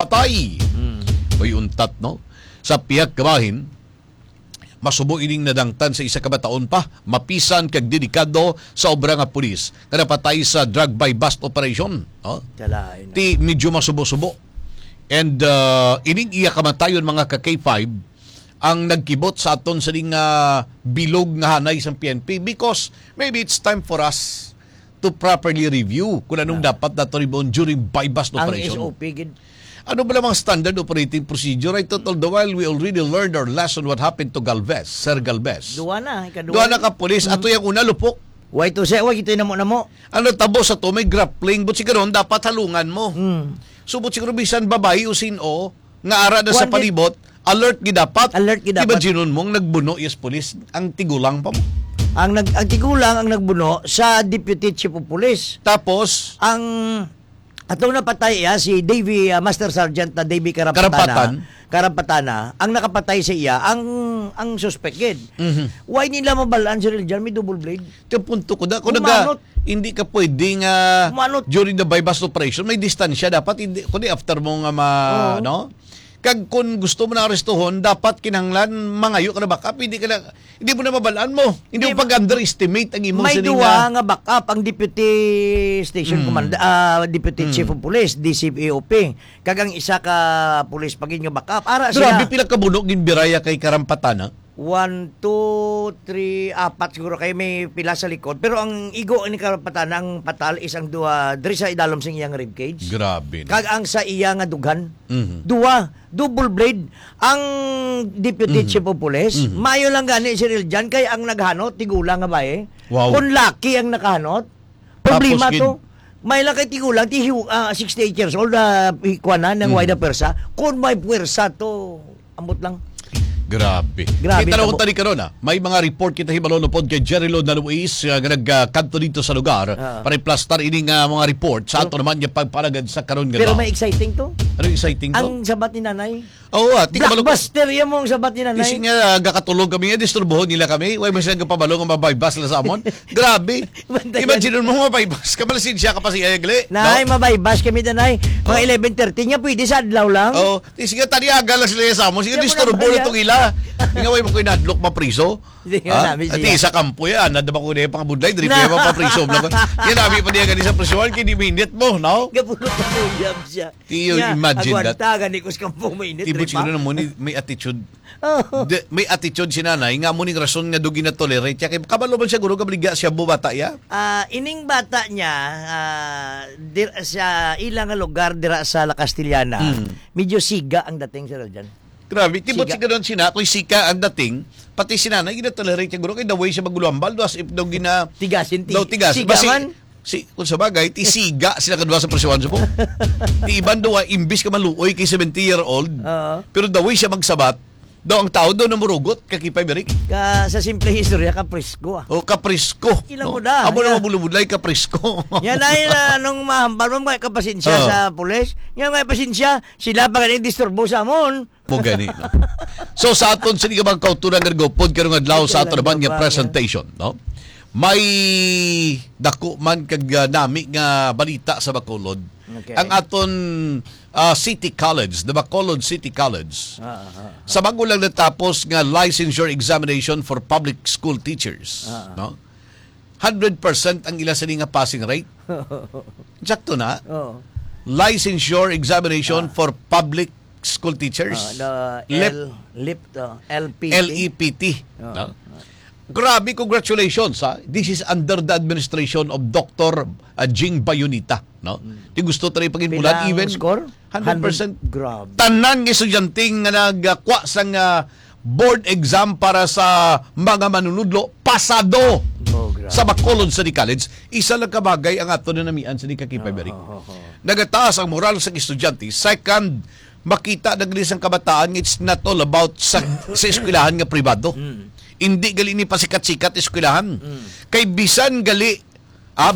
patay. May untat, no? Sa pihak kabahin, masubo ining nadangtan sa isa ka bataon pa, mapisan kag dedikado sa obra nga pulis nga napatay sa drug by bust operation. No? Ti medyo masubo-subo. And ining iya kamatayon mga ka K5 ang nagkibot sa aton sa ding bilog nga hanay sa PNP because maybe it's time for us to properly review kung anong dapat nato ribon during by bust operation. Ang SOP gid. Ano ba namang standard operating procedure? Ay total the while we already learned our lesson what happened to Galvez, Sir Galvez. Duwa na ka pulis. Ato yung una lupok. Why to say, why ito na mo? Ano tabo sa to, may grappling. But siguro dapat halungan mo. So but siguro bisan babae o sino, nga ara na sa palibot, alert gidapat. Alert gidapat. Diba ginon mong nagbuno yes pulis, ang tigulang pa mo. Ang tigulang ang nagbuno sa Deputy Chief of Police. Tapos, ang atong napatay si Davy Master Sergeant Davy Karampatana, ang nakapatay sa iya ang suspected. Why nila mabalaan si Riljan may double blade? Ito punto ko da. Kung hindi ka pwedeng during the by bust operation, may distansya dapat. Hindi, kundi after mo nga no? Kag kung gusto mo na arestuhon, dapat kinahanglan mangayo ka na backup. Hindi mo na mabalaan mo. Hindi mo pag-underestimate ang imong may duwa nga backup ang Deputy Station Commander, Deputy Chief of Police, DCPOP. Kag ang isa ka police pag inyo backup. Ara Grabe sila. pila ka bunok ginbiraya kay Karampatana. 1, 2, 3, 4 siguro kayo may pila sa likod. Pero ang igo ni Karampatana, ang patal is ang duwa diri sa idalom sing iyang ribcage. Grabe. Kag ang sa iya nga dughan. Duwa, double blade. Ang Deputy Chief of Police, mayo lang gani si Riljan kay ang naghanot tigulang nga bae. Wow. Kung lucky ang nakahanot, problema to. May lang kay tigulang 68 years old ikuanan ng wide persa. Kung may puwersa to, ambot lang. Grabe. Kita na tali karon may mga report kita hibalo pod kay Jerry Lod na Luis nga nagkanto dito sa lugar para i-plaster ining mga report sa ato naman yung pagpalagad sa karon nga. Pero may exciting to. Ano exciting to? Ang sabat ni nanay. Oo, blockbuster yan mong sabat ni nanay. Kasi nga gakatulog kami, disturbohon nila kami. Way masaya ka pabalo nga mabaybas la sa amon. Grabe. Imagine mo mabaybas. Kamalasin siya ka pa si Egle. Nay, mabaybas kami nanay. Mga 11:30 nga pwede sa adlaw lang. Oo. Sige taniaga lang sila sa amon. Sige disturbo na itong ila. Nga way mo ko inadlock mapriso. At isa kampo yan. Nadaba ko na yung pangabudlay. Dari pa yung mapriso. Yan namin pa niya ganit sa presyuan. Kini minute mo, no? Gapulo ka po yam siya. Tiyo, imagine that. Agwanta gani ko sa kampo mainit. Tibo siguro na mo may attitude. May attitude si nanay. Nga mo ning rason nga dugi na tolerate. Kaya kabalo man siya guro kabliga siya bubata ya? Ining bata niya, sa ilang lugar dira sa La Castellana, medyo siga ang dating sa dyan. Grabe, tibot siya doon sina, kung sika ang dating, pati si nanay, gina-tolerate niya guro, kaya the way siya magulambal, as if daw tigasin, siga man? Kung sa bagay, ti siga sila kadwa sa presyuan sa po. Ti iban daw, imbis ka maluoy kay 70-year-old, pero the way siya magsabat, daw ang tao daw na murugot, kakipay berik. Sa simple historya, kaprisko. Kaprisko. Ilan mo da. Amo na mabulubudlay, kaprisko. Yan ay nung mahambal mo mga kapasensya sa pulis. Yan mga pasensya, sila pa galing disturbo sa amon. Mo gani. No? So sa aton sini ka bang kauturan nga gopod karong adlaw sa aton naman nga presentation, no? May dako man kag nami nga balita sa Bacolod. Okay. Ang aton City College, the Bacolod City College. Sa bago lang natapos nga licensure examination for public school teachers, no? 100% ang ila sa nga passing rate. Sakto na. Licensure examination for public school teachers. LEPT. No? Grabe, congratulations ha. This is under the administration of Dr. Jing Bayonita, no? Di gusto tayo pagimpulan even score 100%. Grabe. Tanan ng estudyanteng nga nagkwa sang board exam para sa mga manunudlo pasado sa Bacolod City College. Isa lang kabagay ang ato na namian sa Nikakipay Berik. Nagataas ang moral sa estudyante. Second, makita naglisang kabataan, it's not all about sa eskwelahan nga pribado. Hindi gali ni pasikat-sikat eskwelahan. Kay bisan gali